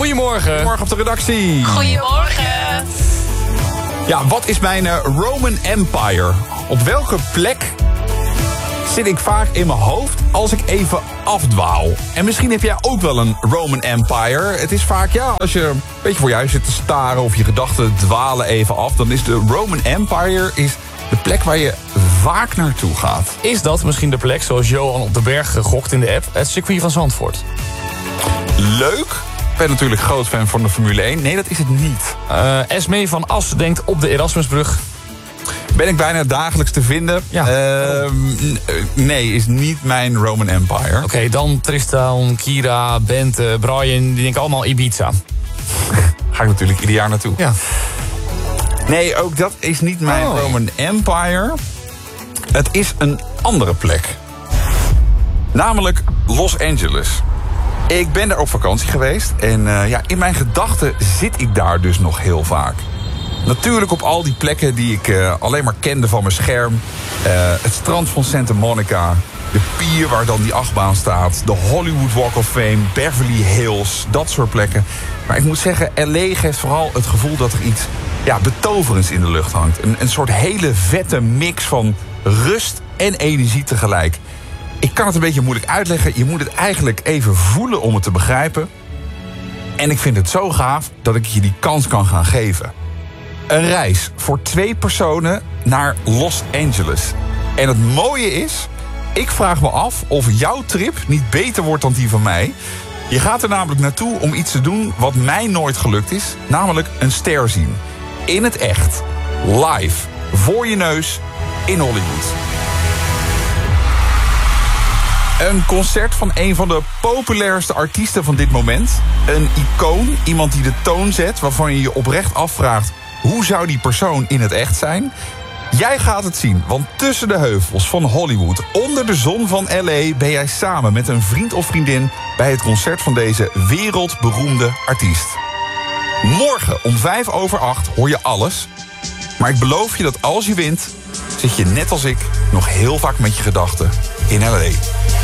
Goedemorgen. Goedemorgen op de redactie. Goedemorgen. Ja, wat is mijn Roman Empire? Op welke plek zit ik vaak in mijn hoofd als ik even afdwaal? En misschien heb jij ook wel een Roman Empire. Het is vaak, als je een beetje voor je huis zit te staren of je gedachten dwalen even af, dan is de Roman Empire de plek waar je vaak naartoe gaat. Is dat misschien de plek, zoals Johan op de berg gokt in de app, het circuit van Zandvoort? Leuk. Ik ben natuurlijk groot fan van de Formule 1. Nee, dat is het niet. Esmee van As denkt op de Erasmusbrug. Ben ik bijna dagelijks te vinden. Ja. Nee, is niet mijn Roman Empire. Oké, dan Tristan, Kira, Bente, Brian, die denken allemaal Ibiza. Ga ik natuurlijk ieder jaar naartoe. Ja. Nee, ook dat is niet mijn Roman Empire. Het is een andere plek. Namelijk Los Angeles. Ik ben daar op vakantie geweest. En in mijn gedachten zit ik daar dus nog heel vaak. Natuurlijk op al die plekken die ik alleen maar kende van mijn scherm. Het strand van Santa Monica. De pier waar dan die achtbaan staat. De Hollywood Walk of Fame. Beverly Hills. Dat soort plekken. Maar ik moet zeggen, LA geeft vooral het gevoel dat er iets betoverends in de lucht hangt. Een soort hele vette mix van rust en energie tegelijk. Ik kan het een beetje moeilijk uitleggen. Je moet het eigenlijk even voelen om het te begrijpen. En ik vind het zo gaaf dat ik je die kans kan gaan geven. Een reis voor 2 personen naar Los Angeles. En het mooie is, ik vraag me af of jouw trip niet beter wordt dan die van mij. Je gaat er namelijk naartoe om iets te doen wat mij nooit gelukt is. Namelijk een ster zien. In het echt. Live. Voor je neus. In Hollywood. Een concert van een van de populairste artiesten van dit moment. Een icoon. Iemand die de toon zet waarvan je je oprecht afvraagt, hoe zou die persoon in het echt zijn? Jij gaat het zien, want tussen de heuvels van Hollywood, onder de zon van LA, ben jij samen met een vriend of vriendin bij het concert van deze wereldberoemde artiest. Morgen om 7:05 hoor je alles. Maar ik beloof je dat als je wint, zit je net als ik nog heel vaak met je gedachten in LA.